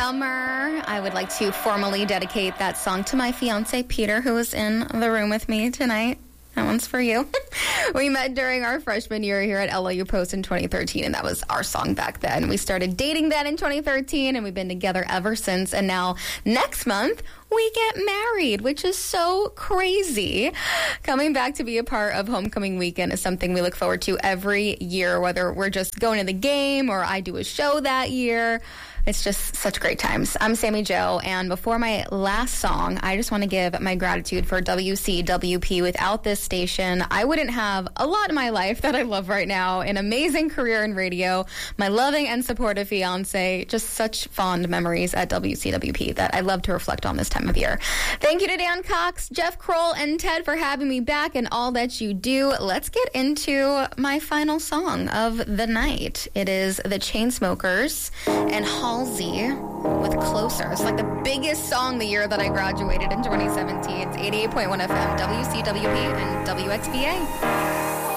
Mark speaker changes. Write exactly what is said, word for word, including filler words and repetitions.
Speaker 1: Summer. I would like to formally dedicate that song to my fiance, Peter, who is in the room with me tonight. That one's for you. We met during our freshman year here at L O U Post in twenty thirteen, and that was our song back then. We started dating then in twenty thirteen, and we've been together ever since. And now next month, we get married, which is so crazy. Coming back to be a part of Homecoming Weekend is something we look forward to every year, whether we're just going to the game or I do a show that year. It's just such great times. I'm Sammy Jo, and before my last song, I just want to give my gratitude for W C W P. Without this station, I wouldn't have a lot in my life that I love right now, an amazing career in radio, my loving and supportive fiance, just such fond memories at W C W P that I love to reflect on this time of year. Thank you to Dan Cox, Jeff Kroll, and Ted for having me back and all that you do. Let's get into my final song of the night. It is the Chainsmokers and Halsey with Closer. It's like the biggest song the year that I graduated in twenty seventeen. It's eighty-eight point one F M, W C W P, and W X V A.